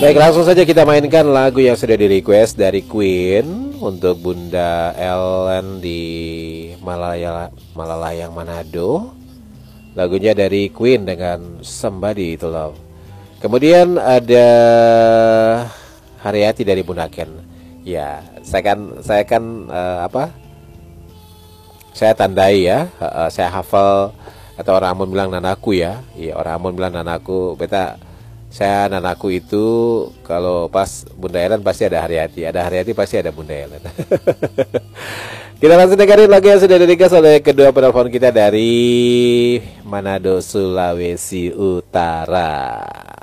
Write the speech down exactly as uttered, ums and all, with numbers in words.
Baik, langsung saja kita mainkan lagu yang sudah di request dari Queen untuk Bunda Ellen di Malaya, Malalayang Manado. Lagunya dari Queen dengan Somebody to Love. Kemudian ada Haryati dari Bunda Ken. Ya, saya kan saya kan uh, apa? Saya tandai ya, uh, saya hafal atau orang Ambon bilang nanaku ya. Iya, orang Ambon bilang nanaku. Beta saya nanaku itu kalau pas Bunda Ellen pasti ada Haryati, ada Haryati pasti ada Bunda Ellen. Kita langsung dengerin lagu yang sudah di-request oleh kedua penelpon kita dari Manado, Sulawesi Utara.